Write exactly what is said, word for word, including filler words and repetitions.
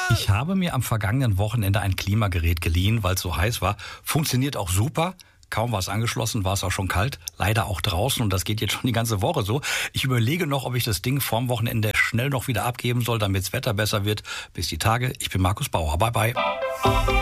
Ich habe mir am vergangenen Wochenende ein Klimagerät geliehen, weil es so heiß war. Funktioniert auch super. Kaum war es angeschlossen, war es auch schon kalt. Leider auch draußen und das geht jetzt schon die ganze Woche so. Ich überlege noch, ob ich das Ding vorm Wochenende schnell noch wieder abgeben soll, damit das Wetter besser wird. Bis die Tage. Ich bin Markus Bauer. Bye bye.